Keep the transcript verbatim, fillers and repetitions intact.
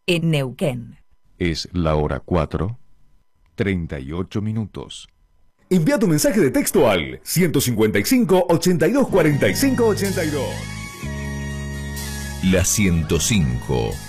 en Neuquén. Es la hora cuatro, treinta y ocho minutos. Envía tu mensaje de texto al ciento cincuenta y cinco, ochenta y dos, cuarenta y cinco, ochenta y dos. La ciento cinco.